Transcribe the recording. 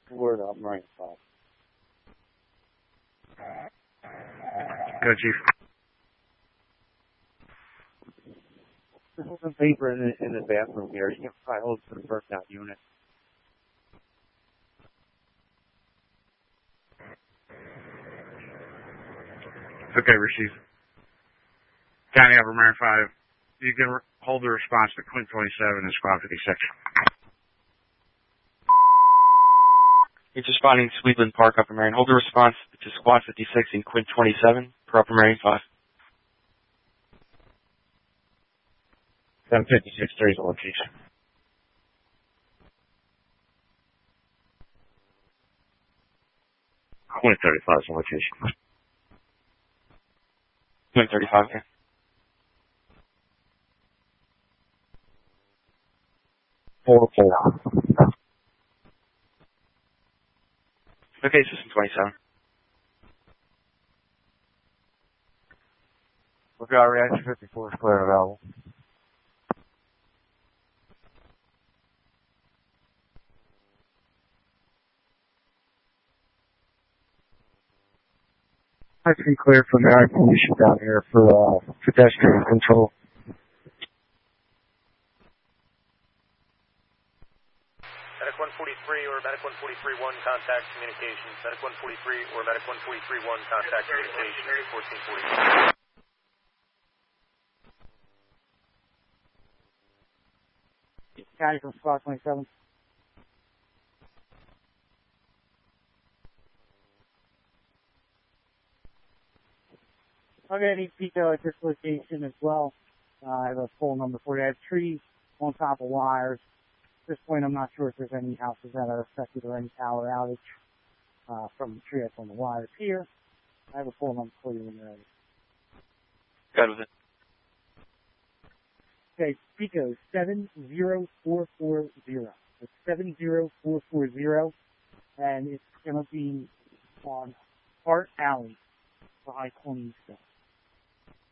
Word up, Marine 5. Go, Chief. There's some paper in the bathroom here. You can probably hold it for the burnt out unit. Okay, Rashid. County Upper Marine 5. You can hold the response to Quint 27 and Squad 56. It's responding to Sweetland Park, Upper Marine. Hold the response to Squad 56 in Quint 27 for Upper Marine 5. 756, 3 is the location. Quint 35 is the location. Quint 35, okay. Okay, System 27. Lookout reaction 54 is clear available. I see clear from the eye pollution down here for pedestrian control. Medic 143 or Medic 143-1 contact communications. Medic 143 or Medic 143-1 contact communications. 1440. County from Squad 27. Okay, I need Pico at this location as well. I have a full number for you. I have trees on top of wires. At this point, I'm not sure if there's any houses that are affected or any power outage from the tree that's on the wires here. I have a full number for you when you're ready. Good with it. Okay, Pico 70440. It's 70440, and it's going to be on Hart Alley behind Corning Stone.